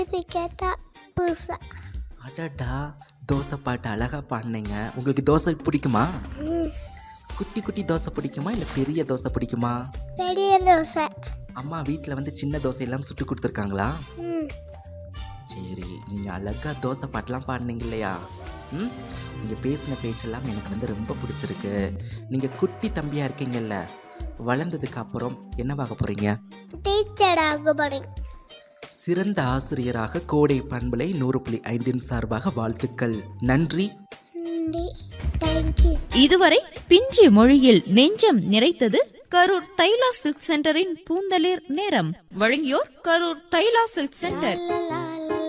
கேட்டா புதுசா. அடடா, தோசை பாட்டு அழகா பாடினீங்க. உங்களுக்கு தோசை பிடிக்குமா? குட்டி குட்டி தோசை பிடிக்குமா இல்லை பெரிய தோசை பிடிக்குமா? பெரிய தோசை. அம்மா வீட்டில் வந்து சின்ன தோசை எல்லாம் சுட்டு கொடுத்துருக்காங்களா? சரி, நீங்கள் அழகா தோசை பாட்டெலாம் பாடினீங்க இல்லையா? நீங்கள் பேசின பேச்செல்லாம் எனக்கு வந்து ரொம்ப பிடிச்சிருக்கு. நீங்கள் குட்டி தம்பியாக இருக்கீங்கல்ல, வளர்ந்ததுக்கு அப்புறம் என்னவாக போகிறீங்க? டீச்சர் ஆக போறேன். சிறந்த ஆசிரியராக கோடை பண்பலை 100.5 சார்பாக வாழ்த்துக்கள். நன்றி. தேங்க்யூ. இதுவரை பிஞ்சு மொழியில் நெஞ்சம் நிறைத்தது கரூர் தைலா சில்க் சென்டரின் பூந்தளிர் நேரம். வழங்கியோர் கரூர் தைலா சில்க் சென்டர்.